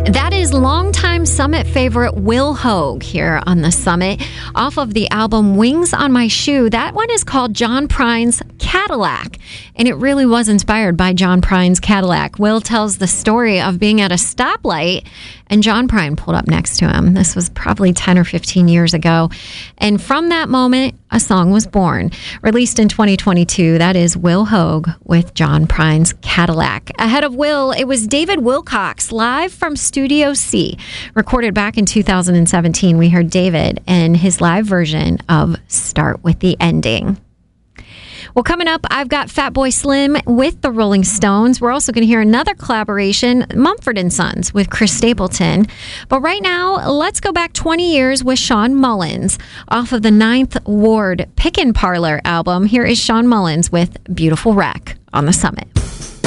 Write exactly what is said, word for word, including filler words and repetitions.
That is longtime Summit favorite Will Hoge here on the Summit off of the album Wings on My Shoe. That one is called John Prine's Cadillac, and it really was inspired by John Prine's Cadillac. Will tells the story of being at a stoplight and John Prine pulled up next to him. This was probably ten or fifteen years ago. And from that moment, a song was born. Released in twenty twenty-two, that is Will Hoge with John Prine's Cadillac. Ahead of Will, it was David Wilcox live from Studio C. Recorded back in two thousand seventeen, we heard David and his live version of Start With The Ending. Well, coming up, I've got Fatboy Slim with the Rolling Stones. We're also going to hear another collaboration, Mumford and Sons with Chris Stapleton. But right now, let's go back twenty years with Sean Mullins off of the Ninth Ward Pickin' Parlor album. Here is Sean Mullins with Beautiful Wreck on the Summit.